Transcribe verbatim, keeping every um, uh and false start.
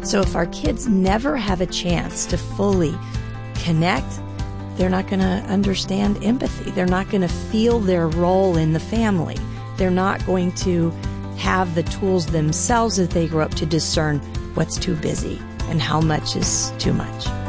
So if our kids never have a chance to fully connect, they're not going to understand empathy. They're not going to feel their role in the family. They're not going to have the tools themselves as they grow up to discern what's too busy and how much is too much.